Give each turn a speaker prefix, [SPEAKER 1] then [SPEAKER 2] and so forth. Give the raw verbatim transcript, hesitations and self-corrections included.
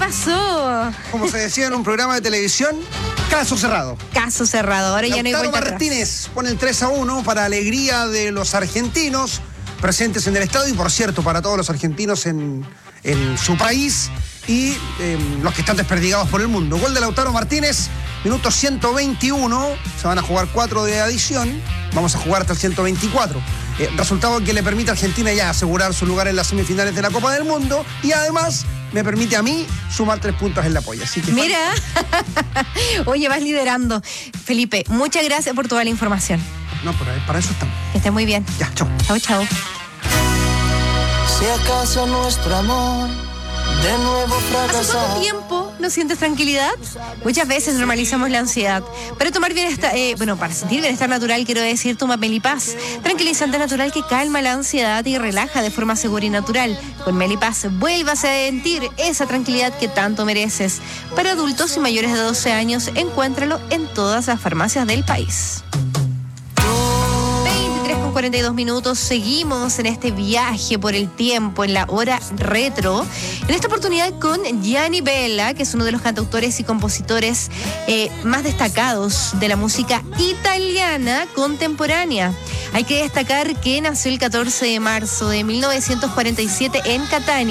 [SPEAKER 1] pasó?
[SPEAKER 2] Como se decía en un programa de televisión, caso cerrado.
[SPEAKER 1] Caso cerrado, ahora ya no hay
[SPEAKER 2] Lautaro
[SPEAKER 1] vuelta
[SPEAKER 2] Martínez
[SPEAKER 1] atrás.
[SPEAKER 2] pone el tres a uno para alegría de los argentinos presentes en el estadio y, por cierto, para todos los argentinos en, en su país y eh, los que están desperdigados por el mundo. Gol de Lautaro Martínez, minuto ciento veintiuno. Se van a jugar cuatro de adición. Vamos a jugar hasta el ciento veinticuatro. Eh, resultado que le permite a Argentina ya asegurar su lugar en las semifinales de la Copa del Mundo y además me permite a mí sumar tres puntos en la polla. Así que
[SPEAKER 1] Mira, oye, vas liderando. Felipe, muchas gracias por toda la información.
[SPEAKER 2] No, pero para eso estamos.
[SPEAKER 1] Que estés muy bien.
[SPEAKER 2] Ya, chau.
[SPEAKER 1] Chau, chau.
[SPEAKER 3] Si acaso nuestro amor de nuevo
[SPEAKER 1] ¿Hace
[SPEAKER 3] fracasar.
[SPEAKER 1] cuánto tiempo no sientes tranquilidad? Muchas veces normalizamos la ansiedad. Para tomar bienestar, eh, bueno, para sentir bienestar natural, quiero decir, toma Melipaz. Tranquilizante natural que calma la ansiedad y relaja de forma segura y natural. Con Melipaz, vuélvase a sentir esa tranquilidad que tanto mereces. Para adultos y mayores de doce años, encuéntralo en todas las farmacias del país. cuarenta y dos minutos, seguimos en este viaje por el tiempo, en la hora retro. En esta oportunidad con Gianni Bella, que es uno de los cantautores y compositores eh, más destacados de la música italiana contemporánea. Hay que destacar que nació el catorce de marzo de mil novecientos cuarenta y siete en Catania.